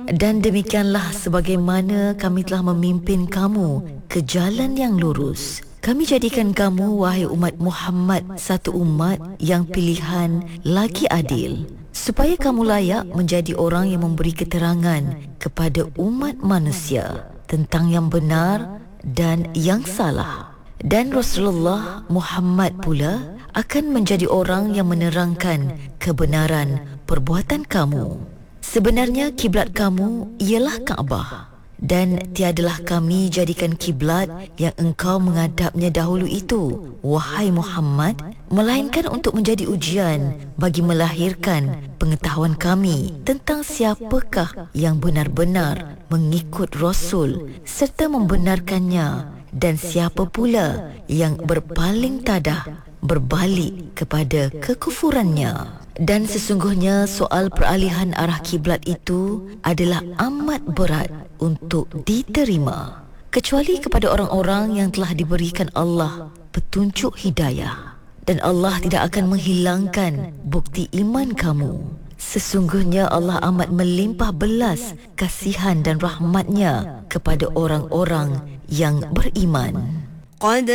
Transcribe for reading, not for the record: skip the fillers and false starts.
Dan demikianlah sebagaimana kami telah memimpin kamu ke jalan yang lurus. Kami jadikan kamu, wahai umat Muhammad, satu umat yang pilihan lagi adil, supaya kamu layak menjadi orang yang memberi keterangan kepada umat manusia tentang yang benar dan yang salah. Dan Rasulullah Muhammad pula akan menjadi orang yang menerangkan kebenaran perbuatan kamu. Sebenarnya kiblat kamu ialah Kaabah, dan tiadalah kami jadikan kiblat yang engkau menghadapnya dahulu itu, wahai Muhammad, melainkan untuk menjadi ujian bagi melahirkan pengetahuan kami tentang siapakah yang benar-benar mengikut Rasul serta membenarkannya, dan siapa pula yang berpaling tadah berbalik kepada kekufurannya. Dan sesungguhnya soal peralihan arah kiblat itu adalah amat berat untuk diterima, kecuali kepada orang-orang yang telah diberikan Allah petunjuk hidayah. Dan Allah tidak akan menghilangkan bukti iman kamu. Sesungguhnya Allah amat melimpah belas kasihan dan rahmatnya kepada orang-orang yang beriman.